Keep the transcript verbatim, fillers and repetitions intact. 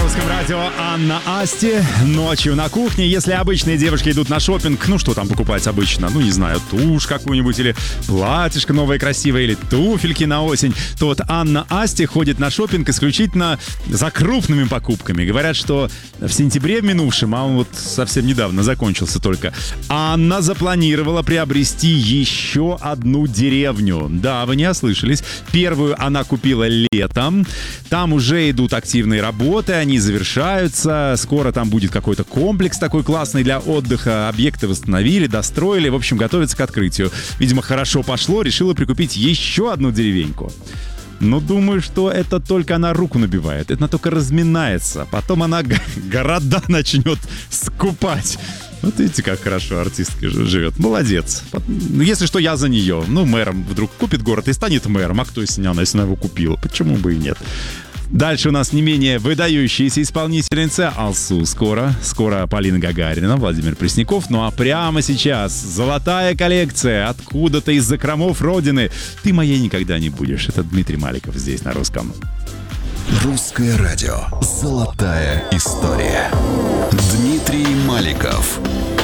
Русском радио Анна Асти. Ночью на кухне. Если обычные девушки идут на шопинг, ну что там покупать обычно? Ну не знаю, тушь какую-нибудь или платьишко новое красивое, или туфельки на осень, то вот Анна Асти ходит на шопинг исключительно за крупными покупками. Говорят, что в сентябре минувшем, а он вот совсем недавно закончился только, Анна запланировала приобрести еще одну деревню. Да, вы не ослышались. Первую она купила летом. Там уже идут активные работы, они завершаются. Скоро там будет какой-то комплекс такой классный для отдыха. Объекты восстановили, достроили. В общем, готовятся к открытию. Видимо, хорошо пошло, решила прикупить еще одну деревеньку. Но думаю, что это только она руку набивает. Это она только разминается. Потом она г- города начнет скупать. Вот видите, как хорошо артистка живет. Молодец. Если что, я за нее. Ну, мэром вдруг купит город и станет мэром. А кто, если она, если она его купила? Почему бы и нет? Дальше у нас не менее выдающаяся исполнительница Алсу. Скоро, скоро Полина Гагарина, Владимир Пресняков. Ну а прямо сейчас золотая коллекция откуда-то из закромов родины. Ты моей никогда не будешь. Это Дмитрий Маликов здесь на русском. Русское радио. Золотая история. Дмитрий Маликов.